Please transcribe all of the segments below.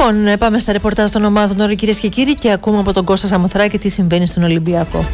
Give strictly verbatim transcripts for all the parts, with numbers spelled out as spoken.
Λοιπόν, πάμε στα ρεπορτάζ των ομάδων τώρα, κυρίες και κύριοι, και ακούμε από τον Κώστα Σαμοθράκη τι συμβαίνει στον Ολυμπιακό.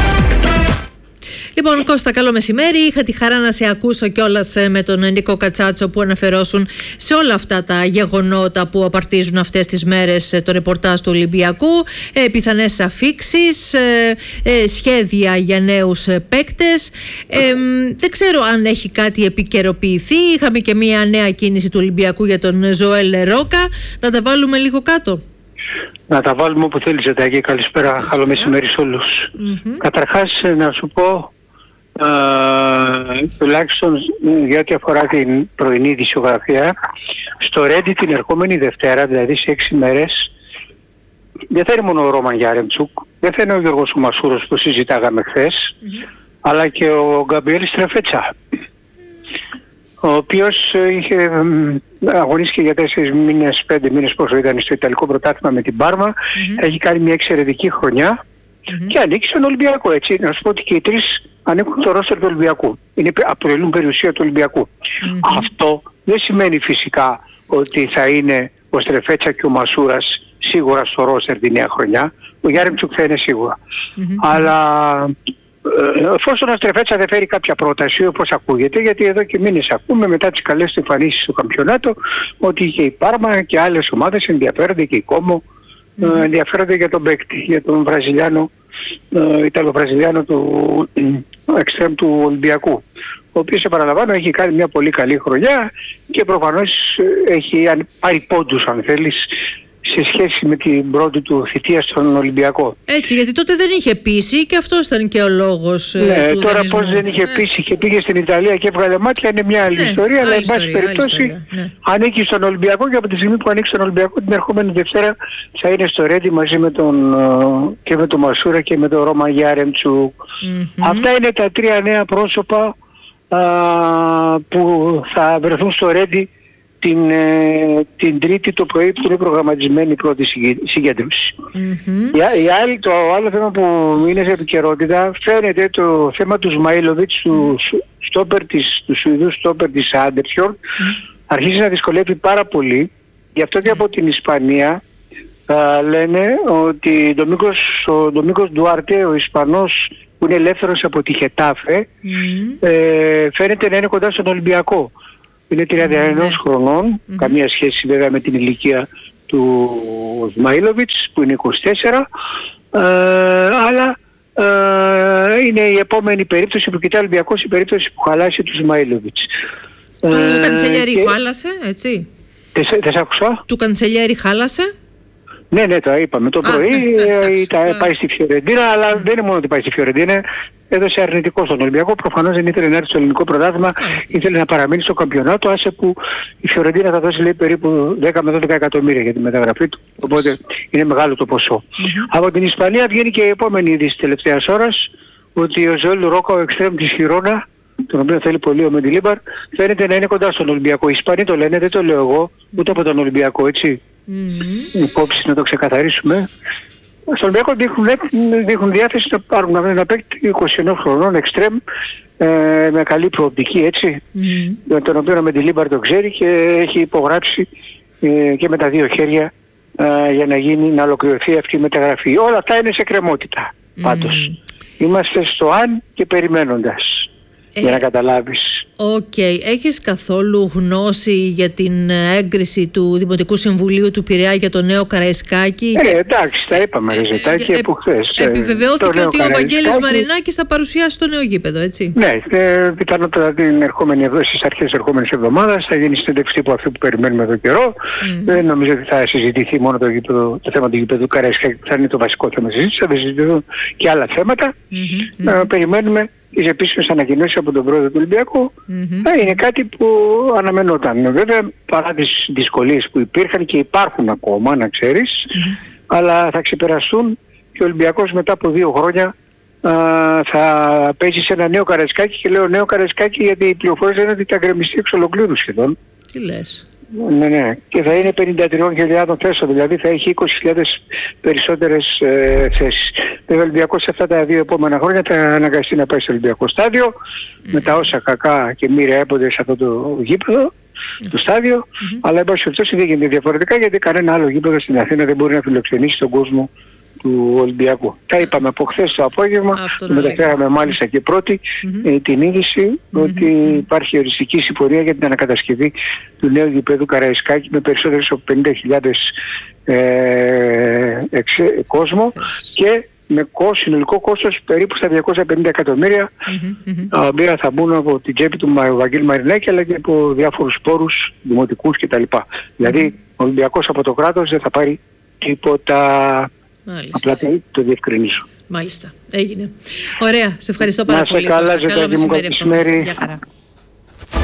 Λοιπόν, Κώστα, καλό μεσημέρι. Είχα τη χαρά να σε ακούσω κιόλας με τον Νίκο Κατσάτσο που αναφερόσουν σε όλα αυτά τα γεγονότα που απαρτίζουν αυτές τις μέρες το ρεπορτάζ του Ολυμπιακού. Ε, πιθανές αφίξεις, ε, ε, σχέδια για νέους παίκτες. Ε, δεν ξέρω αν έχει κάτι επικαιροποιηθεί. Είχαμε και μια νέα κίνηση του Ολυμπιακού για τον Ζωέλ Ρόκα. Να τα βάλουμε λίγο κάτω. Να τα βάλουμε όπου θέλεις, Ζετάκη. Καλησπέρα, καλό μεσημέρι σε όλους. Mm-hmm. Καταρχάς, να σου πω, ε, τουλάχιστον για ό,τι αφορά την πρωινή ειδησιογραφία, στο Reddit την ερχόμενη Δευτέρα, δηλαδή σε έξι μέρες, δεν θα είναι μόνο ο Ρόμαν Γιάρεμτσουκ, δεν θα είναι ο Γιώργος ο Μασούρος που συζητάγαμε χθες, mm-hmm. αλλά και ο Γκαμπριέλ Στρεφέτσα, ο οποίος είχε αγωνίστηκε για τέσσερις μήνες, πέντε μήνες πόσο ήταν στο Ιταλικό Πρωτάθλημα με την Πάρμα, mm-hmm. έχει κάνει μια εξαιρετική χρονιά mm-hmm. και ανήκει στον Ολυμπιακό, έτσι. Να σου πω ότι και οι τρεις ανήκουν στο ρόστερ του Ολυμπιακού. Είναι, αποτελούν περιουσία του Ολυμπιακού. Mm-hmm. Αυτό δεν σημαίνει φυσικά ότι θα είναι ο Στρεφέτσα και ο Μασούρας σίγουρα στο ρόστερ τη νέα χρονιά. Ο Γιάρεμτσουκ θα είναι σίγουρα. Mm-hmm. Αλλά εφόσον ο Στρεφέτσα δεν φέρει κάποια πρόταση, όπως ακούγεται, γιατί εδώ και μήνες ακούμε μετά τις καλές του εμφανίσεις στο καμπιονάτο ότι και η Πάρμα και άλλες ομάδες ενδιαφέρονται, και η Κόμο mm-hmm. ενδιαφέρονται για τον παίκτη, για τον Βραζιλιάνο, Ιταλο-Βραζιλιάνο του εξτρέμ του Ολυμπιακού, ο οποίος, επαναλαμβάνω, έχει κάνει μια πολύ καλή χρονιά και προφανώς έχει πάρει πόντους, αν θέλεις, σε σχέση με την πρώτη του θητεία στον Ολυμπιακό. Έτσι, γιατί τότε δεν είχε πείσει και αυτός ήταν και ο λόγος ναι, του τώρα δανεισμού. Πώς δεν είχε ναι. πείσει και πήγε στην Ιταλία και έβγαλε μάτια είναι μια άλλη ναι, ιστορία, αλλά εν πάση περιπτώσει ναι. ανήκει στον Ολυμπιακό και από τη στιγμή που ανήκει στον Ολυμπιακό την ερχόμενη Δευτέρα θα είναι στο Ρέντι μαζί με τον, και με τον Μασούρα και με τον Ρόμαν Γιάρεμτσουκ. Mm-hmm. Αυτά είναι τα τρία νέα πρόσωπα α, που θα βρεθούν στο Ρέντι Την, ε, την Τρίτη το πρωί που είναι προγραμματισμένη η πρώτη συγκέντρωση. Mm-hmm. Η, η άλλη, το άλλο θέμα που είναι σε επικαιρότητα φαίνεται το θέμα του Σμαΐλοβιτς, του, στόπερ της, του Σουηδού στόπερ της Άντερσιορντ, mm-hmm. αρχίζει να δυσκολεύει πάρα πολύ. Γι' αυτό και από την Ισπανία α, λένε ότι ο Ντομίνγκος Ντουάρτε, ο Ισπανός που είναι ελεύθερος από τη Χετάφε, mm-hmm. ε, φαίνεται να είναι κοντά στον Ολυμπιακό. Είναι τριάντα ένα mm-hmm. χρονών, mm-hmm. καμία σχέση βέβαια με την ηλικία του Σμαΐλοβιτς που είναι είκοσι τέσσερα, ε, αλλά ε, είναι η επόμενη περίπτωση που κοιτάει ο Ολυμπιακός, η περίπτωση που χαλάσει του Σμαΐλοβιτς. Του ε, Καντσελιέρη και... χάλασε, έτσι. Δεν σ' άκουσα. Του Καντσελιέρη χάλασε. Ναι, ναι, το είπαμε. Το πρωί ναι, ναι, πάει στη Φιωρεντίνα, αλλά mm. δεν είναι μόνο ότι πάει στη Φιωρεντίνα. Έδωσε αρνητικό στον Ολυμπιακό. Προφανώς δεν ήθελε να έρθει στο ελληνικό πρωτάθλημα, mm. ήθελε να παραμείνει στο καμπιονάτο. Άσε που η Φιωρεντίνα θα δώσει, λέει, περίπου δέκα με δώδεκα εκατομμύρια για τη μεταγραφή του. Οπότε είναι μεγάλο το ποσό. Mm-hmm. Από την Ισπανία βγαίνει και η επόμενη είδηση τελευταίας ώρας ότι ο Ζωέλ Ρόκα, ο εξτρέμ της Χιρόνα, τον οποίο θέλει πολύ ο Μεντιλίμπαρ, φαίνεται να είναι κοντά στον Ολυμπιακό. Οι Ισπανοί το λένε, δεν το λέω εγώ, ούτε από τον Ολυμπιακό, έτσι. Mm-hmm. Υπόψη να το ξεκαθαρίσουμε. Στον Ολυμπιακό δείχνουν, δείχνουν διάθεση να πάρουν ένα παίκτη είκοσι ένα χρονών, εξτρέμ, ε, με καλή προοπτική, έτσι, mm-hmm. με τον οποίο ο Μεντιλίμπαρ το ξέρει και έχει υπογράψει ε, και με τα δύο χέρια ε, για να γίνει, να ολοκληρωθεί αυτή η μεταγραφή. Όλα αυτά είναι σε κρεμότητα, πάντως. Mm-hmm. Είμαστε στο αν και περιμένοντας. Ε, για να καταλάβεις. Οκ. Okay. Έχεις καθόλου γνώση για την έγκριση του Δημοτικού Συμβουλίου του Πειραιά για το νέο Καραϊσκάκη? Ε, εντάξει, τα είπαμε ρε Ζετάκη ε, από χθες. Επιβεβαιώθηκε ότι ο Βαγγέλης Μαρινάκης θα παρουσιάσει το νέο γήπεδο, έτσι. Ναι, ε, πιθανότατα την ερχόμενη, στις αρχές της ερχόμενης εβδομάδας θα γίνει συνέντευξη τύπου αυτή που περιμένουμε εδώ καιρό. Mm. Δεν νομίζω ότι θα συζητηθεί μόνο το, γήπεδο, το θέμα του γήπεδου Καραϊσκάκη που θα είναι το βασικό θέμα συζήτηση, θα συζητηθούν και άλλα θέματα. Mm-hmm. Ε, περιμένουμε τις επίσημες ανακοινώσεις από τον πρόεδρο του Ολυμπιακού. Mm-hmm. Είναι κάτι που αναμενόταν. Βέβαια, παρά τις δυσκολίες που υπήρχαν και υπάρχουν ακόμα, να ξέρεις, mm-hmm. αλλά θα ξεπεραστούν και ο Ολυμπιακός μετά από δύο χρόνια α, θα παίζει σε ένα νέο Καραϊσκάκη, και λέω νέο Καραϊσκάκη γιατί οι πληροφορίες λένε ότι θα γκρεμιστεί εξ ολοκλήρου σχεδόν. Τι λες? Ναι, ναι. Και θα είναι πενήντα τρεις χιλιάδες θέσεων, δηλαδή θα έχει είκοσι χιλιάδες περισσότερες ε, θέσεις. Ο Ολυμπιακός σε αυτά τα δύο επόμενα χρόνια θα αναγκαστεί να πάει στο Ολυμπιακό στάδιο, mm. με τα όσα κακά και μοίρα έπονται σε αυτό το γήπεδο, το στάδιο, mm-hmm. αλλά εν πάση περιπτώσει δεν γίνεται διαφορετικά, γιατί κανένα άλλο γήπεδο στην Αθήνα δεν μπορεί να φιλοξενήσει τον κόσμο του Ολυμπιακού. Τα είπαμε από χθες το απόγευμα, το μεταφέραμε μάλιστα και πρώτη mm-hmm. ε, την είδηση mm-hmm. ότι υπάρχει οριστική συμφωνία για την ανακατασκευή του νέου γηπέδου Καραϊσκάκη με περισσότερες από πενήντα χιλιάδες ε, εξε, κόσμο και με κόστος, συνολικό κόστος περίπου στα διακόσια πενήντα εκατομμύρια mm-hmm, mm-hmm. τα οποία θα μπουν από την τσέπη του Βαγγέλη Μαρινάκη αλλά και από διάφορους πόρους δημοτικούς κτλ. Mm-hmm. Δηλαδή ο Ολυμπιακός από το κράτος δεν θα πάρει τίποτα. Μάλιστα. Απλά το διευκρινίζω. Μάλιστα. Έγινε. Ωραία. Σε ευχαριστώ πάρα να πολύ. Να σε καλά, Ζετάκη μου, καλή μεσημέρι. Γεια χαρά.